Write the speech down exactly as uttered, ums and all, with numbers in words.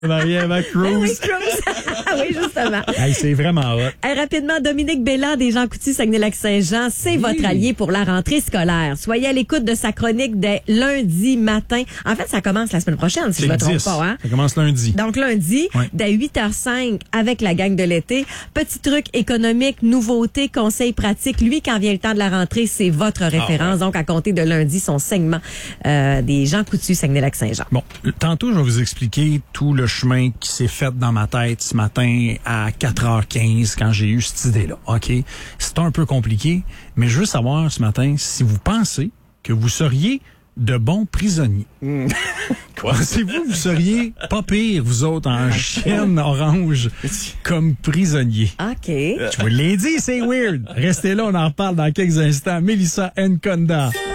Marie-Ève Cruz. Oui, Cruz. Oui, justement. Hey, c'est vraiment hot. Hey, rapidement, Dominique Bella des Jean Coutu, Saguenay-Lac-Saint-Jean, c'est Oui. votre allié pour la rentrée scolaire. Soyez à l'écoute de sa chronique dès lundi matin. En fait, ça commence la semaine prochaine, si C'est je me trompe dix. pas. Hein? Ça commence lundi. Donc, lundi, Ouais. dès huit heures cinq, avec la gang de l'été. Petit truc économique, nouveautés, conseils pratiques. Lui, quand vient le temps de la rentrée, c'est votre référence. Donc, à compter de lundi, son segment euh, des Jean Coutu, Saguenay-Lac-Saint-Jean. Bon, tantôt, je vais vous expliquer tout le chemin qui s'est fait dans ma tête ce matin à quatre heures quinze quand j'ai eu cette idée-là. OK? C'est un peu compliqué, mais je veux savoir ce matin si vous pensez que vous seriez de bons prisonniers. Quoi? Pensez-vous que vous seriez pas pire, vous autres, en chaîne orange, comme prisonniers? OK. Je vous l'ai dit, c'est weird. Restez là, on en reparle dans quelques instants. Mélissa Nkonda.